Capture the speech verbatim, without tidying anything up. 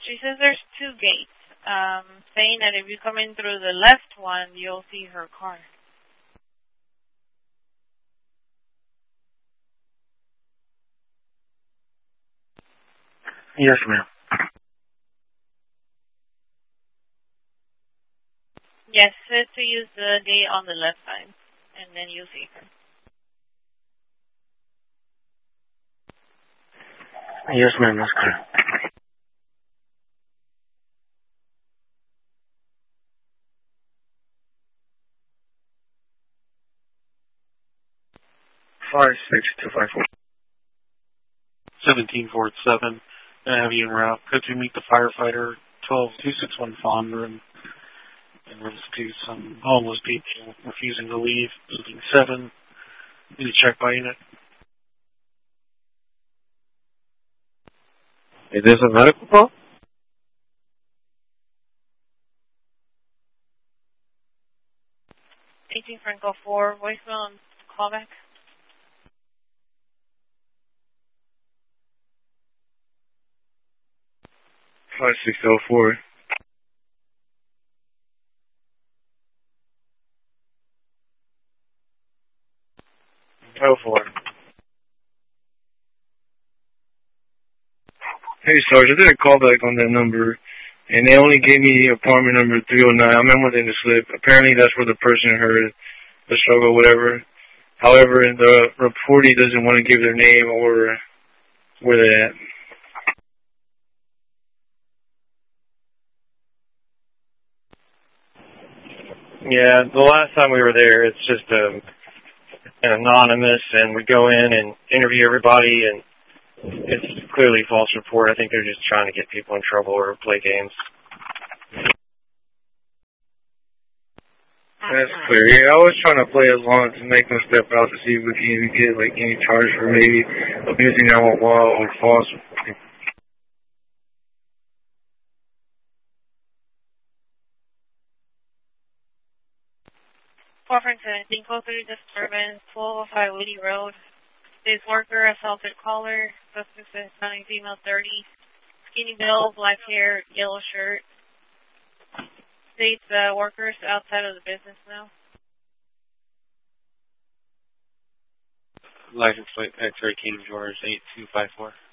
She says there's two gates, um, saying that if you come in through the left one, you'll see her car. Yes, ma'am. Yes, it says to use the gate on the left side, and then you'll see her. Yes, ma'am, that's correct. Five six two five four. Seventeen Ford Seven. I have you en route. Could you meet the firefighter? Twelve two six one Fonder and and rescue some homeless people refusing to leave. Building seven. Need to check by unit. Is this a medical call? eighteen Franco four, voicemail and callback. Five six zero four. Oh four. Hey, Sarge, I did a callback on that number, and they only gave me apartment number three oh nine. I'm in within the slip. Apparently, that's where the person heard the struggle, whatever. However, the reportee doesn't want to give their name or where they're at. Yeah, the last time we were there, it's just um, an anonymous, and we go in and interview everybody, and it's clearly a false report. I think they're just trying to get people in trouble or play games. That's clear. Yeah, I was trying to play along to make them step out to see if we can even get like any charge for maybe abusing nine one one or false. four seventeen, code three disturbance, twelve oh five Woody Road. This worker assaulted caller, suspect is Hispanic female thirty, skinny build, black hair, yellow shirt. States uh, workers outside of the business now. License plate X-ray King George eight two five four.